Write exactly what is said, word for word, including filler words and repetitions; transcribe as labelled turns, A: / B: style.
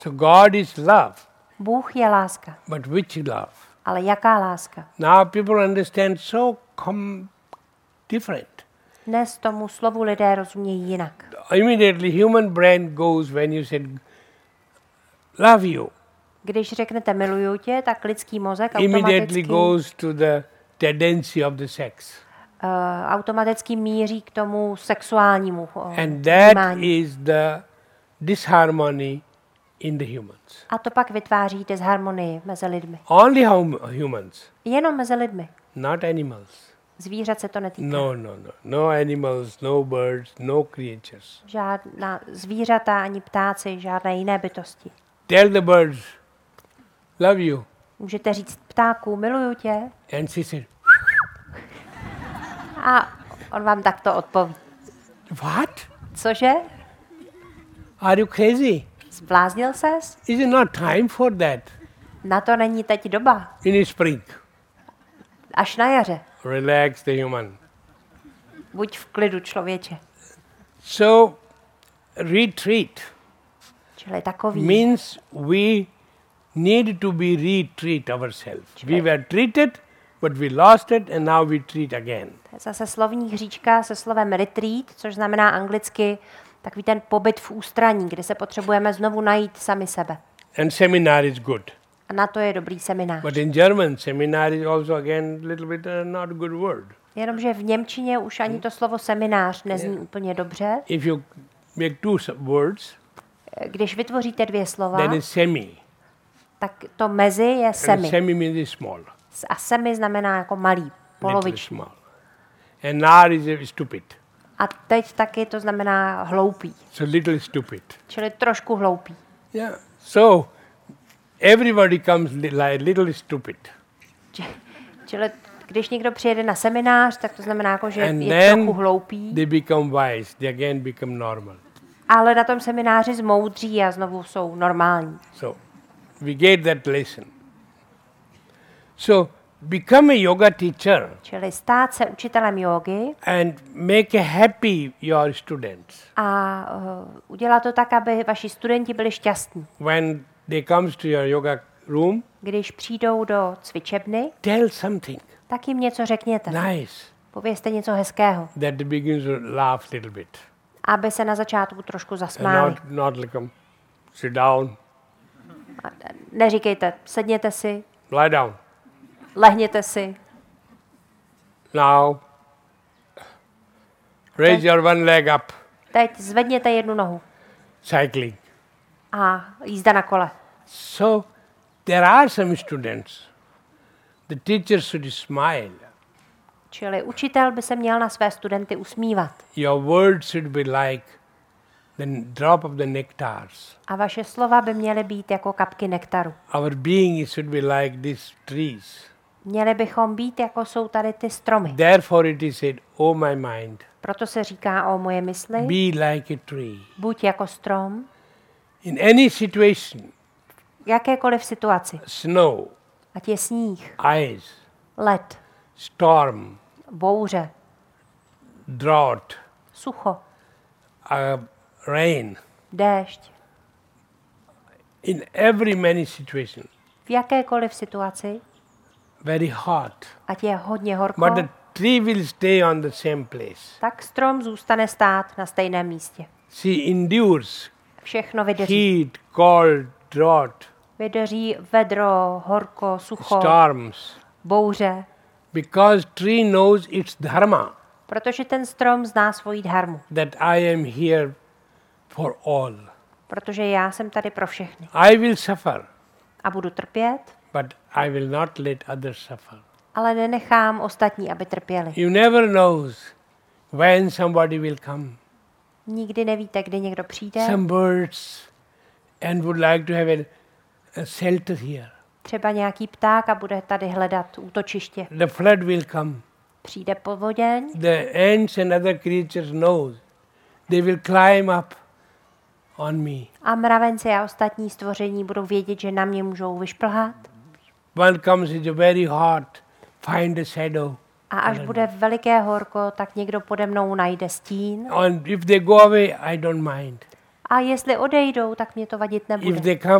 A: So God is love.
B: Bůh je láska.
A: But which love?
B: Ale jaká láska?
A: Now people understand so com- different.
B: Dnes tomu slovu lidé rozumějí jinak.
A: Immediately human brain goes when you said love you.
B: Když řeknete miluju tě, tak lidský mozek
A: Immediately
B: automaticky,
A: goes to the tendency of the sex.
B: uh, automaticky míří k tomu sexuálnímu uh,
A: And that
B: vnímání.
A: is the disharmony in the humans.
B: A to pak vytváří disharmonii mezi lidmi.
A: Only hum- humans,
B: Jenom mezi lidmi.
A: not animals.
B: Zvířat se to netýká.
A: No, no, no. No animals, no birds, no creatures.
B: Žádná zvířata, ani ptáci, žádné jiné bytosti.
A: Tell the birds, love you.
B: Můžete říct ptáku, miluju tě,
A: And she said,
B: a on vám takto odpoví.
A: what?
B: Cože?
A: Are you crazy?
B: Zbláznil ses?
A: Is it not time for that
B: Na to není teď doba.
A: in spring?
B: Až na jaře.
A: Relax the human.
B: Buď v klidu, člověče.
A: So, retreat
B: Čili takový.
A: means we need to be retreat ourselves. We were treated, but we lost it, and now we treat again.
B: To je zase slovní hříčka se slovem retreat, což znamená anglicky takový ten pobyt v ústraní, kde se potřebujeme znovu najít sami sebe.
A: And seminar is good.
B: A na to je dobrý seminář.
A: But in German, seminar is also again a little bit uh, not a good word.
B: Jenomže v němčině už ani to slovo seminář nezní úplně dobře.
A: If you make two s- words,
B: Když vytvoříte dvě slova,
A: then it's semi.
B: tak to mezi je
A: And
B: semi.
A: semi means is small,
B: A semi znamená jako malý,
A: little
B: poloviční.
A: small. And nar is uh, stupid.
B: A teď taky to znamená hloupý,
A: So little stupid.
B: čili trošku hloupý.
A: Yeah. So everybody comes li- like little stupid.
B: Či- Čili když někdo přijede na seminář, tak to znamená, jako, že
A: And
B: je
A: then
B: trochu hloupý,
A: they become wise. They again become normal.
B: ale na tom semináři zmoudří a znovu jsou normální.
A: So we get that lesson. So become a yoga teacher
B: Čili stát se učitelem jógy
A: and make a happy your students.
B: a uh, udělat to tak, aby vaši studenti byli šťastní.
A: When they comes to your yoga room,
B: Když přijdou do cvičebny,
A: tell something
B: tak jim něco řekněte.
A: nice
B: Povězte něco hezkého,
A: that they begins to laugh a little bit.
B: aby se na začátku trošku
A: And
B: zasmáli.
A: not, not like um, sit down,
B: A neříkejte, sedněte si,
A: lie down.
B: lehněte si,
A: Now raise your one leg up,
B: teď zvedněte jednu nohu
A: cycling.
B: a jízda na kole.
A: So there are some students, the teacher should smile.
B: Čili učitel by se měl na své studenty usmívat.
A: Your words should be like the drop of the nectars.
B: A vaše slova by měly být jako kapky nektaru.
A: Our being should be like these trees.
B: Měli bychom být, jako jsou tady ty stromy.
A: Therefore it is said, oh my mind,
B: Proto se říká o moje mysli,
A: be like a tree.
B: buď jako strom,
A: In any situation,
B: v jakékoliv situaci,
A: snow,
B: ať je sníh,
A: ice,
B: led,
A: storm,
B: bouře,
A: drought,
B: sucho,
A: uh, rain,
B: déšť,
A: in every many situation,
B: v jakékoliv situaci,
A: very hot.
B: ať je hodně horko,
A: But the tree will stay on the same place.
B: tak strom zůstane stát na stejném místě.
A: She endures
B: Všechno vydrží.
A: heat, cold, drought,
B: Vydrží vedro, horko, sucho,
A: storms,
B: bouře,
A: because tree knows its dharma,
B: protože ten strom zná svoji dharmu.
A: that I am here for all.
B: Protože já jsem tady pro všechny.
A: I will suffer,
B: A budu trpět,
A: but I will not let others suffer.
B: ale nenechám ostatní, aby trpěli.
A: You never knows when somebody will come.
B: Nikdy nevíte, kdy někdo přijde.
A: Some birds and would like to have a, a shelter here.
B: Třeba nějaký pták a bude tady hledat útočiště.
A: The flood will come.
B: Přijde povoděň
A: The ants and other creatures knows. They will climb up on me.
B: a mravenci a ostatní stvoření budou vědět, že na mě můžou vyšplhat.
A: One comes, it's very hot, find a shadow.
B: A až bude veliké horko, tak někdo pode mnou najde stín.
A: And if they go away, I don't mind.
B: A jestli odejdou, tak mě to vadit
A: If
B: nebude.
A: they come